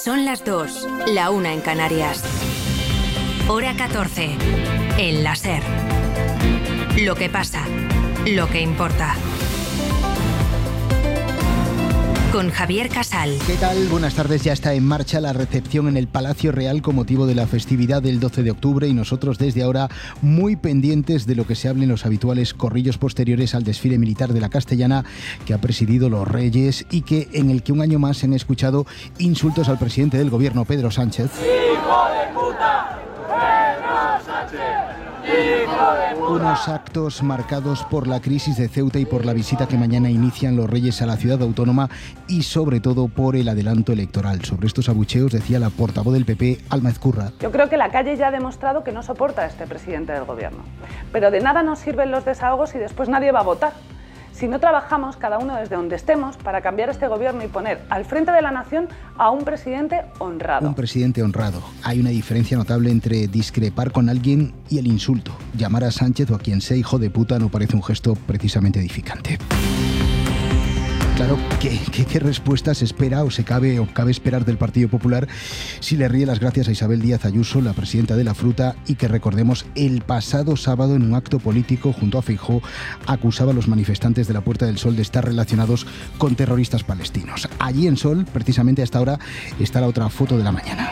Son las 2, la 1 en Canarias. Hora 14, en la SER. Lo que pasa, lo que importa. Con Javier Casal. ¿Qué tal? Buenas tardes. Ya está en marcha la recepción en el Palacio Real con motivo de la festividad del 12 de octubre y nosotros desde ahora muy pendientes de lo que se hable en los habituales corrillos posteriores al desfile militar de la Castellana que ha presidido los Reyes y en el que un año más se han escuchado insultos al presidente del gobierno, Pedro Sánchez. ¡Hijo de puta! ¡Pedro Sánchez! Unos actos marcados por la crisis de Ceuta y por la visita que mañana inician los Reyes a la ciudad autónoma y sobre todo por el adelanto electoral. Sobre estos abucheos decía la portavoz del PP, Alma Ezcurra. Yo creo que la calle ya ha demostrado que no soporta a este presidente del gobierno. Pero de nada nos sirven los desahogos y después nadie va a votar. Si no trabajamos cada uno desde donde estemos para cambiar este gobierno y poner al frente de la nación a un presidente honrado. Un presidente honrado. Hay una diferencia notable entre discrepar con alguien y el insulto. Llamar a Sánchez o a quien sea hijo de puta no parece un gesto precisamente edificante. Claro, ¿qué respuesta se espera o cabe esperar del Partido Popular si le ríe las gracias a Isabel Díaz Ayuso, la presidenta de la Fruta, y que recordemos el pasado sábado en un acto político junto a Feijóo acusaba a los manifestantes de la Puerta del Sol de estar relacionados con terroristas palestinos? Allí en Sol, precisamente hasta ahora, está la otra foto de la mañana.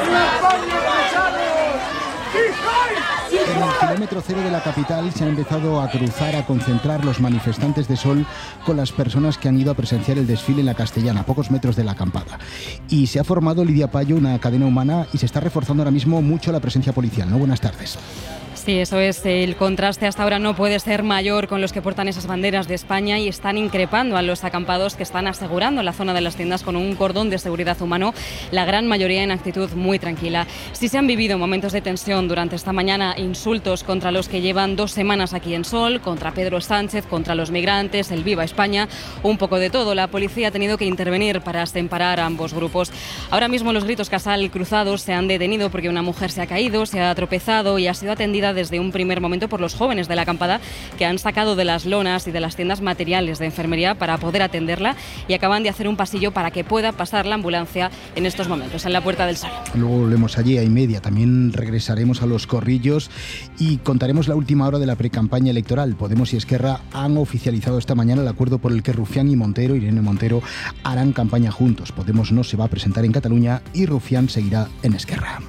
En el kilómetro cero de la capital se han empezado a cruzar, a concentrar los manifestantes de Sol con las personas que han ido a presenciar el desfile en la Castellana, a pocos metros de la acampada. Y se ha formado, Lidia Payo, una cadena humana y se está reforzando ahora mismo mucho la presencia policial, ¿no? Buenas tardes. Sí, eso es. El contraste hasta ahora no puede ser mayor con los que portan esas banderas de España y están increpando a los acampados que están asegurando la zona de las tiendas con un cordón de seguridad humano, la gran mayoría en actitud muy tranquila. Sí se han vivido momentos de tensión durante esta mañana, insultos contra los que llevan 2 semanas aquí en Sol, contra Pedro Sánchez, contra los migrantes, el Viva España, un poco de todo. La policía ha tenido que intervenir para separar a ambos grupos. Ahora mismo los gritos Casal cruzados se han detenido porque una mujer se ha caído, se ha tropezado y ha sido atendida desde un primer momento por los jóvenes de la acampada que han sacado de las lonas y de las tiendas materiales de enfermería para poder atenderla y acaban de hacer un pasillo para que pueda pasar la ambulancia en estos momentos en la Puerta del Sol. Luego volvemos allí a 1:30. También regresaremos a los corrillos y contaremos la última hora de la precampaña electoral. Podemos y Esquerra han oficializado esta mañana el acuerdo por el que Rufián y Montero, Irene Montero, harán campaña juntos. Podemos no se va a presentar en Cataluña y Rufián seguirá en Esquerra.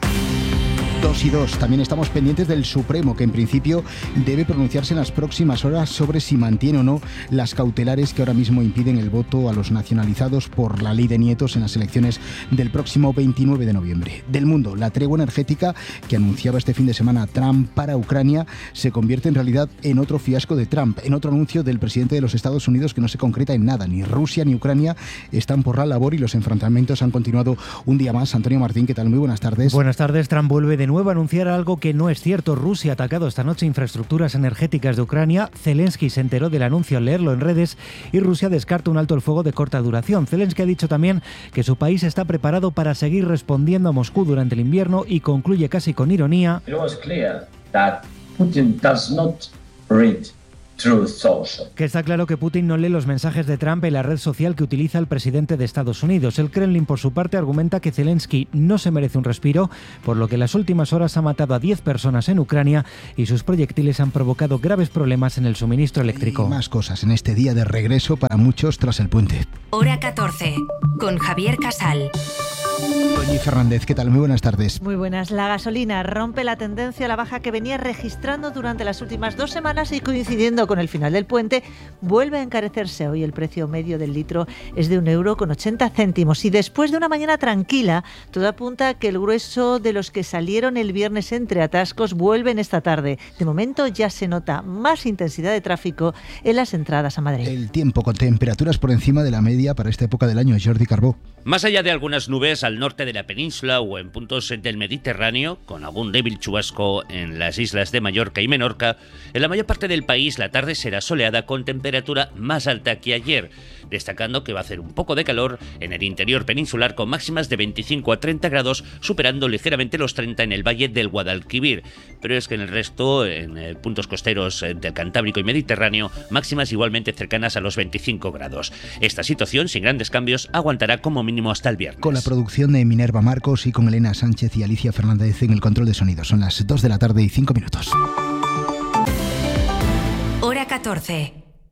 2 y 2. También estamos pendientes del Supremo, que en principio debe pronunciarse en las próximas horas sobre si mantiene o no las cautelares que ahora mismo impiden el voto a los nacionalizados por la ley de nietos en las elecciones del próximo 29 de noviembre. Del mundo, la tregua energética que anunciaba este fin de semana Trump para Ucrania se convierte en realidad en otro fiasco de Trump, en otro anuncio del presidente de los Estados Unidos que no se concreta en nada. Ni Rusia ni Ucrania están por la labor y los enfrentamientos han continuado un día más. Antonio Martín, ¿qué tal? Muy buenas tardes. Buenas tardes. Trump vuelve de nuevo a anunciar algo que no es cierto. Rusia ha atacado esta noche infraestructuras energéticas de Ucrania. Zelensky se enteró del anuncio al leerlo en redes y Rusia descarta un alto el fuego de corta duración. Zelensky ha dicho también que su país está preparado para seguir respondiendo a Moscú durante el invierno y concluye casi con ironía. It was clear that Putin does not read Truth Social. Que está claro que Putin no lee los mensajes de Trump en la red social que utiliza el presidente de Estados Unidos. El Kremlin, por su parte, argumenta que Zelensky no se merece un respiro, por lo que en las últimas horas ha matado a 10 personas en Ucrania y sus proyectiles han provocado graves problemas en el suministro eléctrico. Y más cosas en este día de regreso para muchos tras el puente. Hora 14, con Javier Casal. Doña Fernández, ¿qué tal? Muy buenas tardes. Muy buenas. La gasolina rompe la tendencia a la baja que venía registrando durante las últimas 2 semanas y coincidiendo con el final del puente, vuelve a encarecerse. Hoy el precio medio del litro es de 1,80 € y después de una mañana tranquila, todo apunta a que el grueso de los que salieron el viernes entre atascos vuelven esta tarde. De momento ya se nota más intensidad de tráfico en las entradas a Madrid. El tiempo con temperaturas por encima de la media para esta época del año. Jordi Carbó. Más allá de algunas nubes al norte de la península o en puntos del Mediterráneo, con algún débil chubasco en las islas de Mallorca y Menorca, en la mayor parte del país la tarde será soleada con temperatura más alta que ayer. destacando que va a hacer un poco de calor en el interior peninsular con máximas de 25 a 30 grados, superando ligeramente los 30 en el valle del Guadalquivir. Pero es que en el resto, en puntos costeros del Cantábrico y Mediterráneo, máximas igualmente cercanas a los 25 grados. Esta situación, sin grandes cambios, aguantará como mínimo hasta el viernes. Con la producción de Minerva Marcos y con Elena Sánchez y Alicia Fernández en el control de sonido. Son las 2 de la tarde y 5 minutos. Hora 14.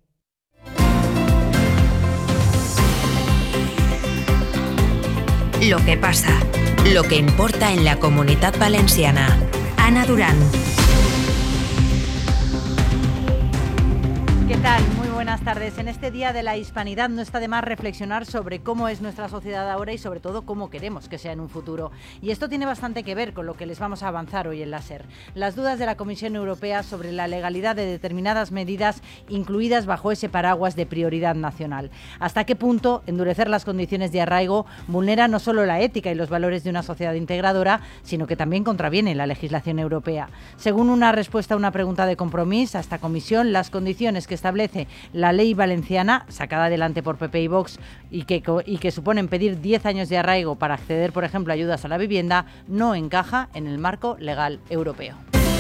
Lo que pasa, lo que importa en la Comunitat Valenciana. Ana Durán. ¿Qué tal? Muy buenas tardes. En este Día de la Hispanidad no está de más reflexionar sobre cómo es nuestra sociedad ahora y sobre todo cómo queremos que sea en un futuro. Y esto tiene bastante que ver con lo que les vamos a avanzar hoy en la SER. Las dudas de la Comisión Europea sobre la legalidad de determinadas medidas incluidas bajo ese paraguas de prioridad nacional. ¿Hasta qué punto endurecer las condiciones de arraigo vulnera no solo la ética y los valores de una sociedad integradora, sino que también contraviene la legislación europea? Según una respuesta a una pregunta de Compromís a esta comisión, las condiciones que establece la ley valenciana, sacada adelante por PP y Vox, y que suponen pedir 10 años de arraigo para acceder, por ejemplo, a ayudas a la vivienda, no encaja en el marco legal europeo.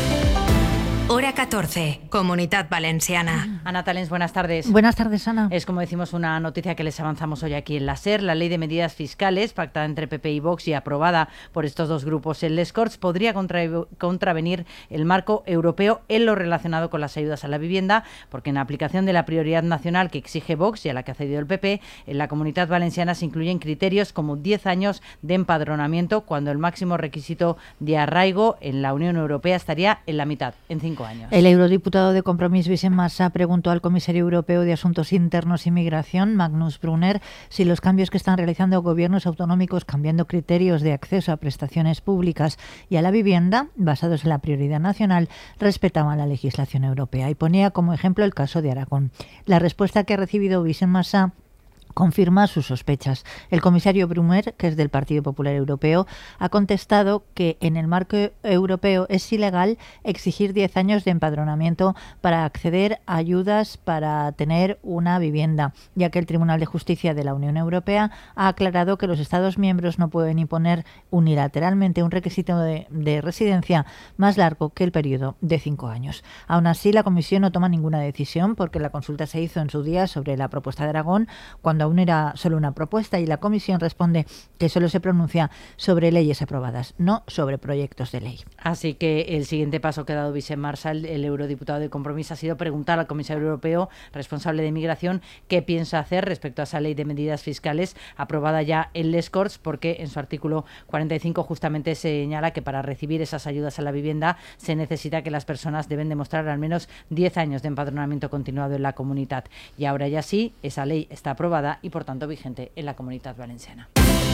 Hora 14, Comunitat Valenciana. Ana Talens, buenas tardes. Buenas tardes, Ana. Es, como decimos, una noticia que les avanzamos hoy aquí en la SER. La ley de medidas fiscales, pactada entre PP y Vox y aprobada por estos dos grupos en les Corts, podría contravenir el marco europeo en lo relacionado con las ayudas a la vivienda, porque en aplicación de la prioridad nacional que exige Vox y a la que ha cedido el PP, en la Comunitat Valenciana se incluyen criterios como 10 años de empadronamiento, cuando el máximo requisito de arraigo en la Unión Europea estaría en la mitad, en 5 años. El eurodiputado de Compromís, Vicent Massà, preguntó al comisario europeo de Asuntos Internos y Migración, Magnus Brunner, si los cambios que están realizando gobiernos autonómicos cambiando criterios de acceso a prestaciones públicas y a la vivienda, basados en la prioridad nacional, respetaban la legislación europea. Y ponía como ejemplo el caso de Aragón. La respuesta que ha recibido Vicent Massà confirma sus sospechas. El comisario Brunner, que es del Partido Popular Europeo, ha contestado que en el marco europeo es ilegal exigir 10 años de empadronamiento para acceder a ayudas para tener una vivienda, ya que el Tribunal de Justicia de la Unión Europea ha aclarado que los Estados miembros no pueden imponer unilateralmente un requisito de residencia más largo que el periodo de 5 años. Aún así, la Comisión no toma ninguna decisión porque la consulta se hizo en su día sobre la propuesta de Aragón, cuando aún era solo una propuesta, y la Comisión responde que solo se pronuncia sobre leyes aprobadas, no sobre proyectos de ley. Así que el siguiente paso que ha dado Vicent Massà, el eurodiputado de Compromís, ha sido preguntar al comisario europeo responsable de migración qué piensa hacer respecto a esa ley de medidas fiscales aprobada ya en les Corts, porque en su artículo 45 justamente señala que para recibir esas ayudas a la vivienda se necesita que las personas deben demostrar al menos 10 años de empadronamiento continuado en la comunidad. Y ahora ya sí, esa ley está aprobada y por tanto vigente en la Comunitat Valenciana.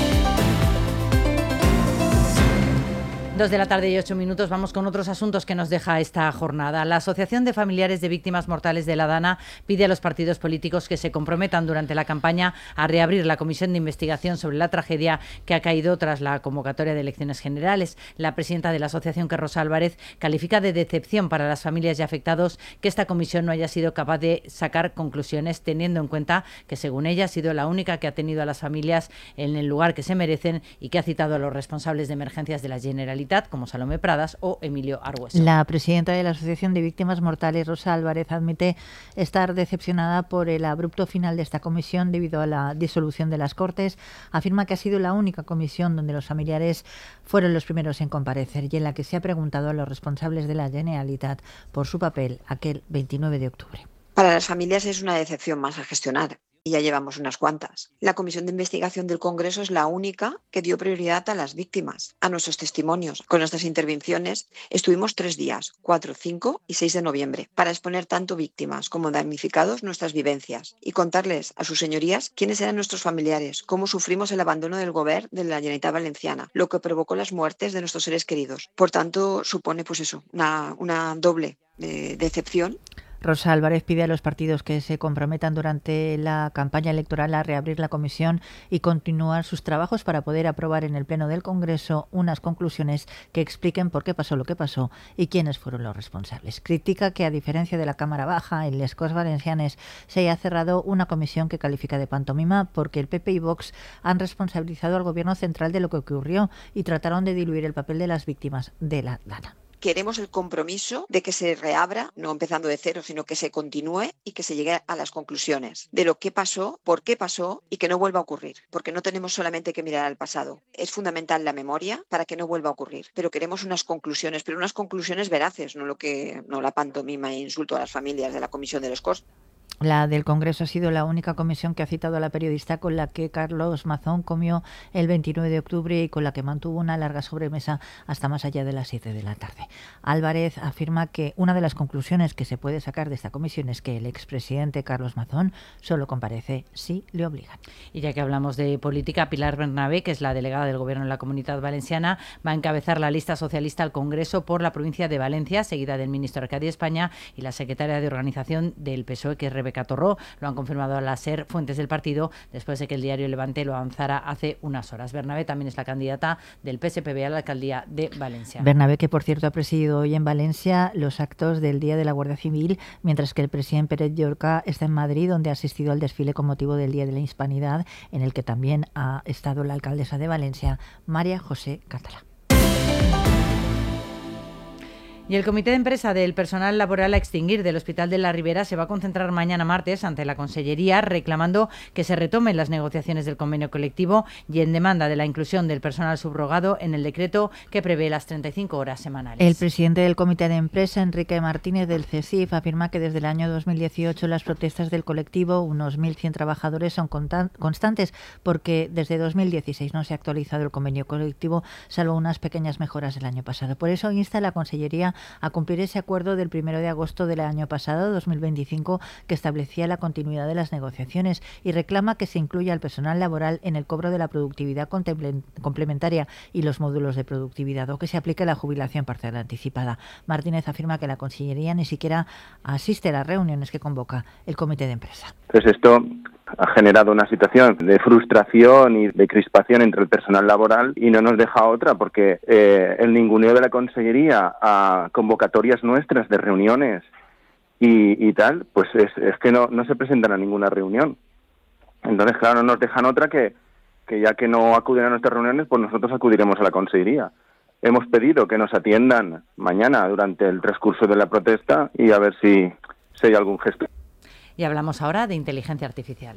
2 de la tarde y 8 minutos. Vamos con otros asuntos que nos deja esta jornada. La Asociación de Familiares de Víctimas Mortales de la Dana pide a los partidos políticos que se comprometan durante la campaña a reabrir la comisión de investigación sobre la tragedia que ha caído tras la convocatoria de elecciones generales. La presidenta de la asociación, que Rosa Álvarez, califica de decepción para las familias y afectados que esta comisión no haya sido capaz de sacar conclusiones, teniendo en cuenta que, según ella, ha sido la única que ha tenido a las familias en el lugar que se merecen y que ha citado a los responsables de emergencias de la Generalitat, como Salomé Pradas o Emilio Argüeso. La presidenta de la Asociación de Víctimas Mortales, Rosa Álvarez, admite estar decepcionada por el abrupto final de esta comisión debido a la disolución de las Cortes. Afirma que ha sido la única comisión donde los familiares fueron los primeros en comparecer y en la que se ha preguntado a los responsables de la Generalitat por su papel aquel 29 de octubre. Para las familias es una decepción más a gestionar. Y ya llevamos unas cuantas. La Comisión de Investigación del Congreso es la única que dio prioridad a las víctimas, a nuestros testimonios. Con nuestras intervenciones estuvimos 3 días, 4, 5 y 6 de noviembre, para exponer tanto víctimas como damnificados nuestras vivencias y contarles a sus señorías quiénes eran nuestros familiares, cómo sufrimos el abandono del Govern de la Generalitat Valenciana, lo que provocó las muertes de nuestros seres queridos. Por tanto, supone una doble decepción. Rosa Álvarez pide a los partidos que se comprometan durante la campaña electoral a reabrir la comisión y continuar sus trabajos para poder aprobar en el Pleno del Congreso unas conclusiones que expliquen por qué pasó lo que pasó y quiénes fueron los responsables. Critica que, a diferencia de la Cámara Baja, en les Corts Valencianes se haya cerrado una comisión que califica de pantomima porque el PP y Vox han responsabilizado al Gobierno central de lo que ocurrió y trataron de diluir el papel de las víctimas de la Dana. Queremos el compromiso de que se reabra, no empezando de cero, sino que se continúe y que se llegue a las conclusiones de lo que pasó, por qué pasó y que no vuelva a ocurrir. Porque no tenemos solamente que mirar al pasado. Es fundamental la memoria para que no vuelva a ocurrir. Pero queremos unas conclusiones, pero unas conclusiones veraces, no la pantomima e insulto a las familias de la Comisión de les Corts. La del Congreso ha sido la única comisión que ha citado a la periodista con la que Carlos Mazón comió el 29 de octubre y con la que mantuvo una larga sobremesa hasta más allá de las 7 de la tarde. Álvarez afirma que una de las conclusiones que se puede sacar de esta comisión es que el expresidente Carlos Mazón solo comparece si le obligan. Y ya que hablamos de política, Pilar Bernabé, que es la delegada del Gobierno en la Comunidad Valenciana, va a encabezar la lista socialista al Congreso por la provincia de Valencia, seguida del ministro Arcadi España y la secretaria de Organización del PSOE, que es Rebeca Torró. Lo han confirmado a la SER fuentes del partido después de que el diario Levante lo avanzara hace unas horas. Bernabé también es la candidata del PSPB a la alcaldía de Valencia. Bernabé, que por cierto ha presidido hoy en Valencia los actos del Día de la Guardia Civil, mientras que el presidente Pérez Llorca está en Madrid, donde ha asistido al desfile con motivo del Día de la Hispanidad, en el que también ha estado la alcaldesa de Valencia, María José Catalá. Y el Comité de Empresa del Personal Laboral a Extinguir del Hospital de la Ribera se va a concentrar mañana martes ante la Consellería reclamando que se retomen las negociaciones del convenio colectivo y en demanda de la inclusión del personal subrogado en el decreto que prevé las 35 horas semanales. El presidente del Comité de Empresa, Enrique Martínez del CESIF, afirma que desde el año 2018 las protestas del colectivo, unos 1.100 trabajadores, son constantes porque desde 2016 no se ha actualizado el convenio colectivo, salvo unas pequeñas mejoras del año pasado. Por eso insta a la Consellería a cumplir ese acuerdo del 1 de agosto del año pasado, 2025, que establecía la continuidad de las negociaciones y reclama que se incluya al personal laboral en el cobro de la productividad complementaria y los módulos de productividad, o que se aplique la jubilación parcial anticipada. Martínez afirma que la Consellería ni siquiera asiste a las reuniones que convoca el Comité de Empresa. Entonces esto ha generado una situación de frustración y de crispación entre el personal laboral y no nos deja otra, porque el ninguneo de la Consellería a convocatorias nuestras de reuniones y tal, pues es que no se presentan a ninguna reunión. Entonces, claro, no nos dejan otra que ya que no acuden a nuestras reuniones, pues nosotros acudiremos a la Consellería. Hemos pedido que nos atiendan mañana durante el transcurso de la protesta y a ver si hay algún gesto. Y hablamos ahora de inteligencia artificial.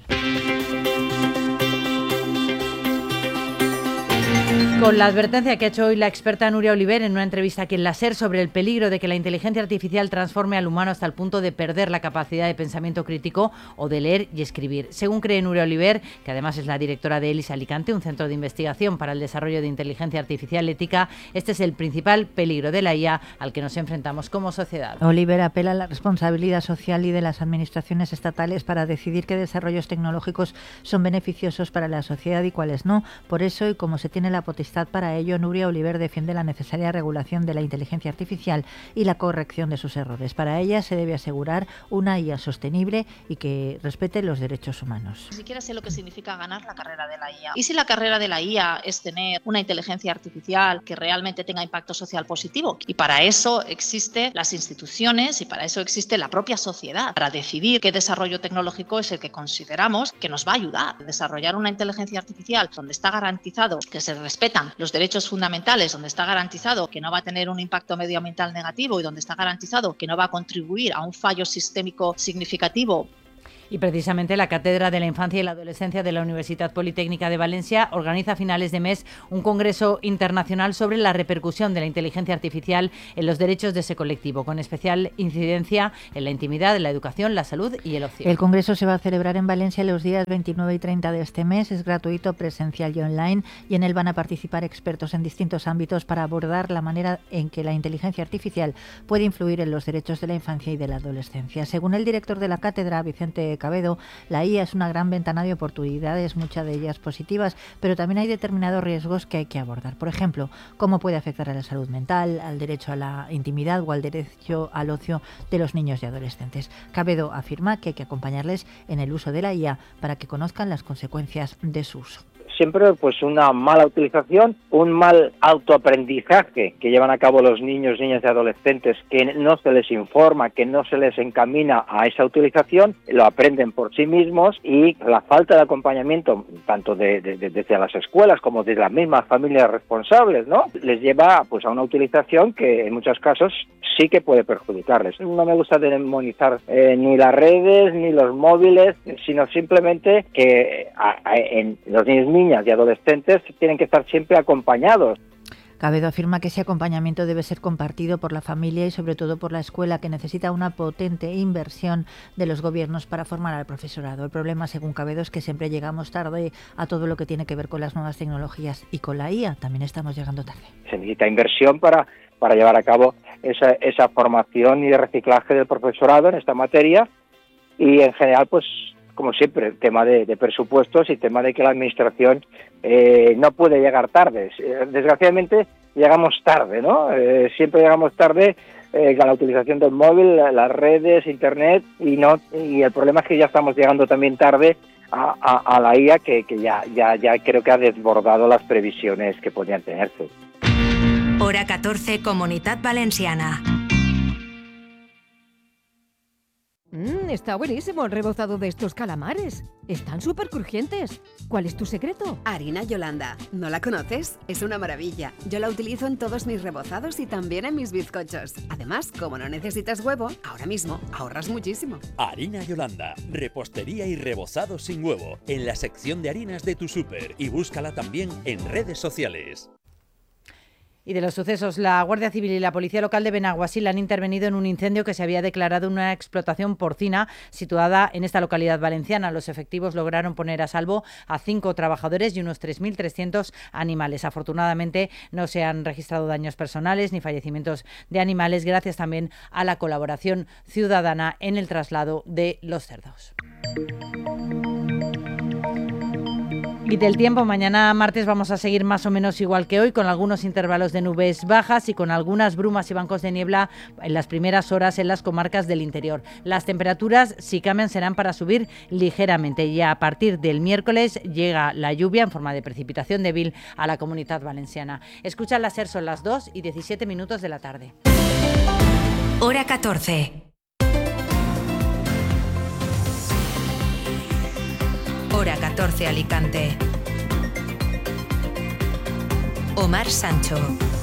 Con la advertencia que ha hecho hoy la experta Núria Oliver en una entrevista aquí en la SER sobre el peligro de que la inteligencia artificial transforme al humano hasta el punto de perder la capacidad de pensamiento crítico o de leer y escribir. Según cree Núria Oliver, que además es la directora de ELIS Alicante, un centro de investigación para el desarrollo de inteligencia artificial ética, este es el principal peligro de la IA al que nos enfrentamos como sociedad. Oliver apela a la responsabilidad social y de las administraciones estatales para decidir qué desarrollos tecnológicos son beneficiosos para la sociedad y cuáles no. Por eso, y como se tiene la potestad para ello, Núria Oliver defiende la necesaria regulación de la inteligencia artificial y la corrección de sus errores. Para ella se debe asegurar una IA sostenible y que respete los derechos humanos. Ni siquiera sé lo que significa ganar la carrera de la IA. ¿Y si la carrera de la IA es tener una inteligencia artificial que realmente tenga impacto social positivo? Y para eso existen las instituciones y para eso existe la propia sociedad, para decidir qué desarrollo tecnológico es el que consideramos que nos va a ayudar a desarrollar una inteligencia artificial donde está garantizado que se respetan los derechos fundamentales, donde está garantizado que no va a tener un impacto medioambiental negativo y donde está garantizado que no va a contribuir a un fallo sistémico significativo. Y precisamente la Cátedra de la Infancia y la Adolescencia de la Universidad Politécnica de Valencia organiza a finales de mes un congreso internacional sobre la repercusión de la inteligencia artificial en los derechos de ese colectivo, con especial incidencia en la intimidad, la educación, la salud y el ocio. El congreso se va a celebrar en Valencia los días 29 y 30 de este mes. Es gratuito, presencial y online, y en él van a participar expertos en distintos ámbitos para abordar la manera en que la inteligencia artificial puede influir en los derechos de la infancia y de la adolescencia. Según el director de la cátedra, Vicente Cabedo, la IA es una gran ventana de oportunidades, muchas de ellas positivas, pero también hay determinados riesgos que hay que abordar. Por ejemplo, cómo puede afectar a la salud mental, al derecho a la intimidad o al derecho al ocio de los niños y adolescentes. Cabedo afirma que hay que acompañarles en el uso de la IA para que conozcan las consecuencias de su uso. Siempre pues una mala utilización, un mal autoaprendizaje que llevan a cabo los niños, niñas y adolescentes, que no se les informa, que no se les encamina a esa utilización, lo aprenden por sí mismos, y la falta de acompañamiento tanto desde las escuelas como de las mismas familias responsables, ¿no?, les lleva pues a una utilización que en muchos casos sí que puede perjudicarles. No me gusta demonizar ni las redes ni los móviles, sino simplemente que en los niños y adolescentes tienen que estar siempre acompañados. Cabedo afirma que ese acompañamiento debe ser compartido por la familia y sobre todo por la escuela, que necesita una potente inversión de los gobiernos para formar al profesorado. El problema, según Cabedo, es que siempre llegamos tarde a todo lo que tiene que ver con las nuevas tecnologías, y con la IA también estamos llegando tarde. Se necesita inversión para llevar a cabo esa formación y reciclaje del profesorado en esta materia, y en general pues como siempre, el tema de presupuestos y el tema de que la administración no puede llegar tarde. Desgraciadamente llegamos tarde, ¿no? Siempre llegamos tarde con la utilización del móvil, las redes, internet, y el problema es que ya estamos llegando también tarde a la IA, que ya creo que ha desbordado las previsiones que podían tenerse. Hora 14, Comunitat Valenciana. Está buenísimo el rebozado de estos calamares. Están súper crujientes. ¿Cuál es tu secreto? Harina Yolanda. ¿No la conoces? Es una maravilla. Yo la utilizo en todos mis rebozados y también en mis bizcochos. Además, como no necesitas huevo, ahora mismo ahorras muchísimo. Harina Yolanda. Repostería y rebozado sin huevo. En la sección de harinas de tu súper. Y búscala también en redes sociales. Y de los sucesos, la Guardia Civil y la Policía Local de Benaguasil han intervenido en un incendio que se había declarado en una explotación porcina situada en esta localidad valenciana. Los efectivos lograron poner a salvo a 5 trabajadores y unos 3.300 animales. Afortunadamente no se han registrado daños personales ni fallecimientos de animales, gracias también a la colaboración ciudadana en el traslado de los cerdos. Y del tiempo, mañana martes vamos a seguir más o menos igual que hoy, con algunos intervalos de nubes bajas y con algunas brumas y bancos de niebla en las primeras horas en las comarcas del interior. Las temperaturas, si cambian, serán para subir ligeramente, y a partir del miércoles llega la lluvia en forma de precipitación débil a la Comunitat Valenciana. Escucha la SER, son las 2:17 de la tarde. Hora 14. Hora 14, Alicante. Omar Sancho.